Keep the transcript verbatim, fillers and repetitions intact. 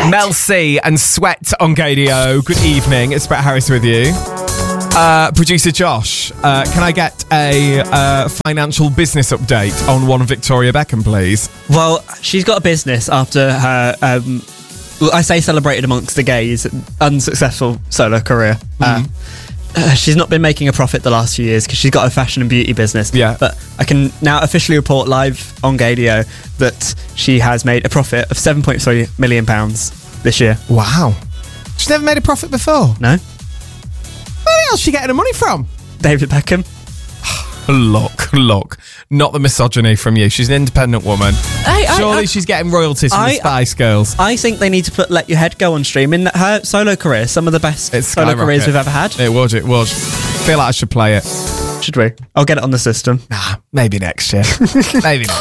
Mel C and Sweat on Gadio. Good evening. It's Brett Harris with you. Uh, producer Josh, uh, can I get a uh, financial business update on one Victoria Beckham, please? Well, she's got a business after her, um, well, I say celebrated amongst the gays, unsuccessful solo career. Mm-hmm. Uh, uh, she's not been making a profit the last few years because she's got a fashion and beauty business. Yeah. But I can now officially report live on Gadio that she has made a profit of seven point three million pounds this year. Wow. She's never made a profit before? No. Where else is she getting her money from? David Beckham. Look, look. Not the misogyny from you. She's an independent woman. Hey, I, Surely I, she's getting royalties from I, the Spice Girls. I think they need to put Let Your Head Go on stream. In her solo career, some of the best It's solo skyrocket. careers we've ever had. It was, it was. I feel like I should play it. Should we? I'll get it on the system. Nah, maybe next year. Maybe not.